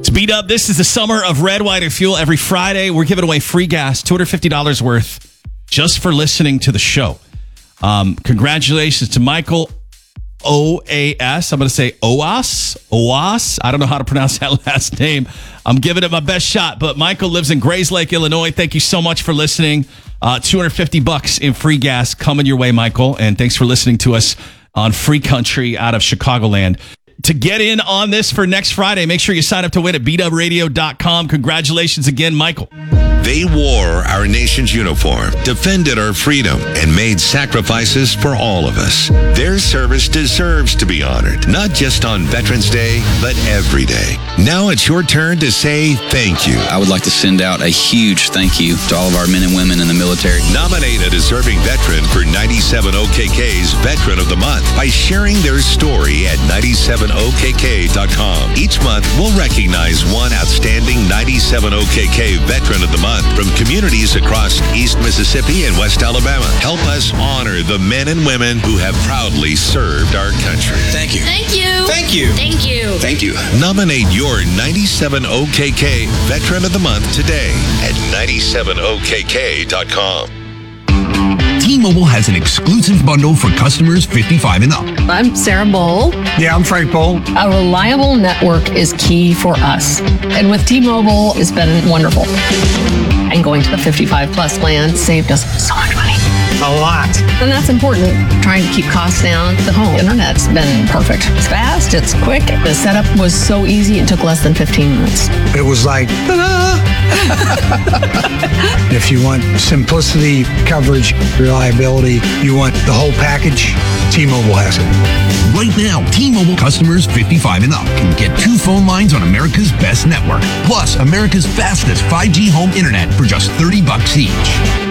To beat up, this is the summer of Red, White, and Fuel. Every Friday, we're giving away free gas, $250 worth, just for listening to the show. Congratulations to Michael OAS. I'm going to say OAS. I don't know how to pronounce that last name. I'm giving it my best shot, but Michael lives in Grayslake, Illinois. Thank you so much for listening. $250 in free gas coming your way, Michael. And thanks for listening to us on Free Country out of Chicagoland. To get in on this for next Friday, make sure you sign up to win at beatupradio.com. Congratulations again, Michael. They wore our nation's uniform, defended our freedom, and made sacrifices for all of us. Their service deserves to be honored, not just on Veterans Day, but every day. Now it's your turn to say thank you. I would like to send out a huge thank you to all of our men and women in the military. Nominate a deserving veteran for 97OKK's Veteran of the Month by sharing their story at 97OKK.com. Each month, we'll recognize one outstanding 97OKK Veteran of the Month from communities across East Mississippi and West Alabama. Help us honor the men and women who have proudly served our country. Thank you. Thank you. Thank you. Thank you. Thank you. Nominate your 97OKK Veteran of the Month today at 97OKK.com. T-Mobile has an exclusive bundle for customers 55 and up. I'm Sarah Bowl. Yeah, I'm Frank Bowl. A reliable network is key for us. And with T-Mobile, it's been wonderful. And going to the 55 plus plan saved us so much money. A lot. And that's important. Trying to keep costs down. The home internet's been perfect. It's fast, it's quick. The setup was so easy, it took less than 15 minutes. It was like, ta-da! If you want simplicity, coverage, reliability, you want the whole package, T-Mobile has it. Right now, T-Mobile customers 55 and up can get 2 phone lines on America's best network, plus America's fastest 5G home internet for just $30 each.